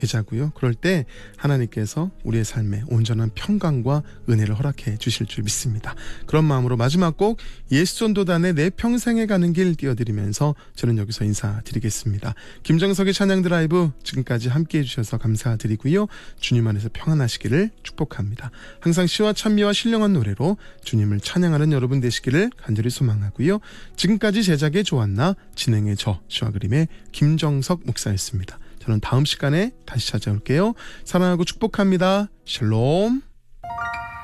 계자고요. 그럴 때 하나님께서 우리의 삶에 온전한 평강과 은혜를 허락해 주실 줄 믿습니다. 그런 마음으로 마지막 곡 예수전도단의 내 평생에 가는 길 띄워드리면서 저는 여기서 인사드리겠습니다. 김정석의 찬양 드라이브 지금까지 함께해 주셔서 감사드리고요. 주님 안에서 평안하시기를 축복합니다. 항상 시와 찬미와 신령한 노래로 주님을 찬양하는 여러분 되시기를 간절히 소망하고요. 지금까지 제작의 조한나, 진행의 저 시와 그림의 김정석 목사였습니다. 저는 다음 시간에 다시 찾아올게요. 사랑하고 축복합니다. 샬롬.